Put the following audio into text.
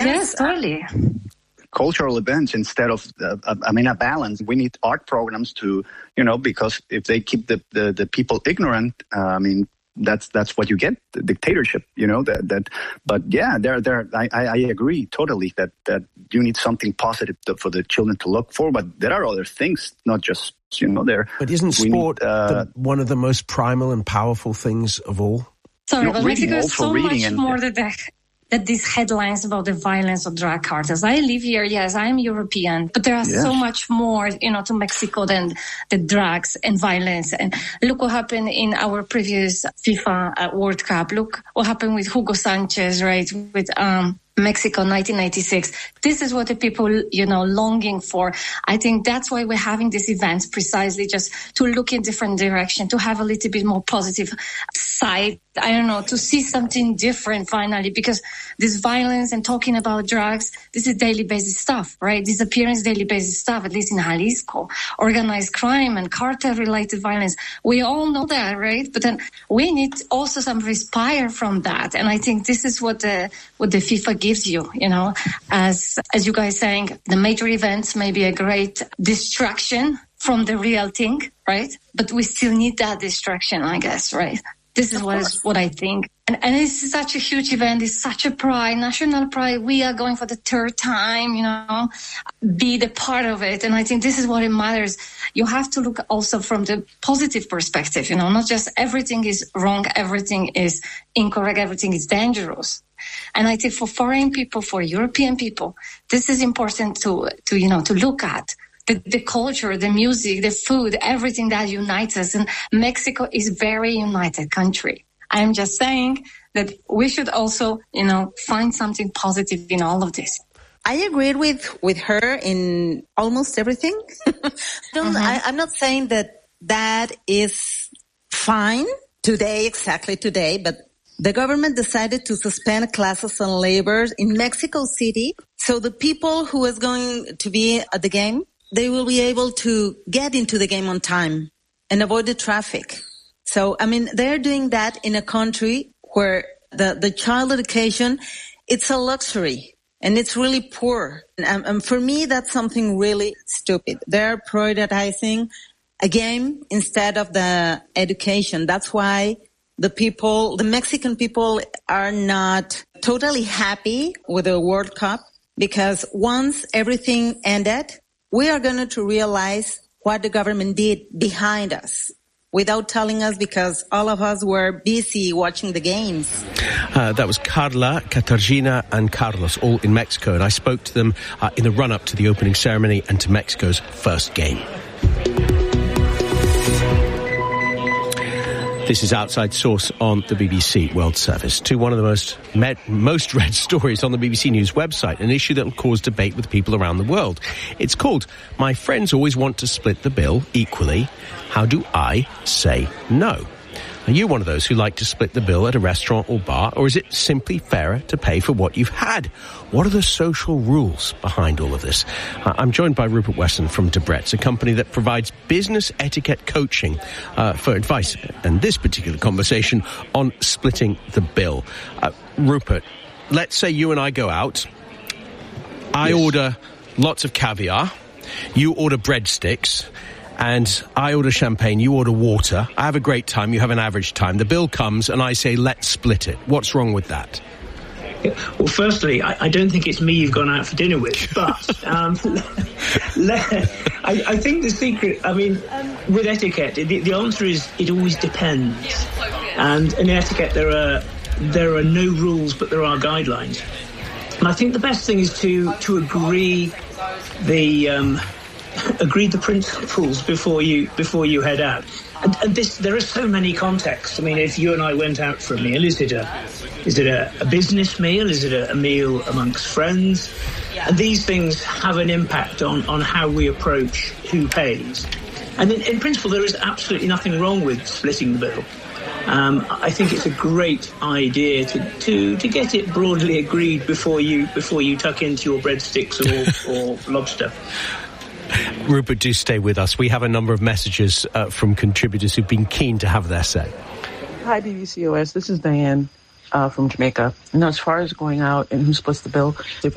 Yes, totally. Cultural events instead of, a balance. We need art programs to, because if they keep the people ignorant, that's what you get, the dictatorship, but yeah, I agree totally that you need something positive for the children to look for, but there are other things, not just, there. But isn't sport one of the most primal and powerful things of all? Sorry, but Mexico is so much more that these headlines about the violence of drug cartels. I live here, yes, I'm European, but there are so much more, to Mexico than the drugs and violence. And look what happened in our previous FIFA World Cup. Look what happened with Hugo Sanchez, right, with Mexico 1996. This is what the people, longing for. I think that's why we're having these events, precisely just to look in different direction, to have a little bit more positive side. I don't know, to see something different finally, because this violence and talking about drugs, this is daily basis stuff, right? Disappearance, daily basis stuff, at least in Jalisco. Organized crime and cartel-related violence. We all know that, right? But then we need also some respite from that. And I think this is what the FIFA gives you, as you guys saying, the major events may be a great distraction from the real thing, right? But we still need that distraction, I guess, right? This is what I think. And it's such a huge event. It's such a pride, national pride. We are going for the third time, be the part of it. And I think this is what it matters. You have to look also from the positive perspective, not just everything is wrong, everything is incorrect, everything is dangerous. And I think for foreign people, for European people, this is important to look at. The culture, the music, the food, everything that unites us. And Mexico is a very united country. I'm just saying that we should also, find something positive in all of this. I agreed with her in almost everything. I'm not saying that is fine exactly today, but the government decided to suspend classes on labor in Mexico City. So the people who is going to be at the game, they will be able to get into the game on time and avoid the traffic. So, they're doing that in a country where the child education, it's a luxury and it's really poor. And for me, that's something really stupid. They're prioritizing a game instead of the education. That's why the Mexican people are not totally happy with the World Cup, because once everything ended, we are going to realize what the government did behind us without telling us, because all of us were busy watching the games. That was Carla, Katarzyna and Carlos, all in Mexico. And I spoke to them in the run-up to the opening ceremony and to Mexico's first game. This is Outside Source on the BBC World Service. To one of the most read stories on the BBC News website, an issue that will cause debate with people around the world. It's called, "My Friends Always Want to Split the Bill Equally. How Do I Say No?" Are you one of those who like to split the bill at a restaurant or bar, or is it simply fairer to pay for what you've had? What are the social rules behind all of this? I'm joined by Rupert Weston from Debrett's, a company that provides business etiquette coaching for advice, and this particular conversation on splitting the bill. Rupert, let's say you and I go out. I order lots of caviar. You order breadsticks. And I order champagne, you order water. I have a great time, you have an average time. The bill comes and I say, let's split it. What's wrong with that? Well, firstly, I don't think it's me you've gone out for dinner with, but I think the secret, with etiquette, the answer is it always depends. And in etiquette, there are no rules, but there are guidelines. And I think the best thing is to agree the principles before you head out. And there are so many contexts. If you and I went out for a meal, is it a business meal? Is it a meal amongst friends? And these things have an impact on how we approach who pays. And in principle, there is absolutely nothing wrong with splitting the bill. I think it's a great idea to get it broadly agreed before you tuck into your breadsticks or lobster. Rupert, do stay with us. We have a number of messages from contributors who've been keen to have their say. Hi, BBCOS. This is Diane from Jamaica. As far as going out and who splits the bill, if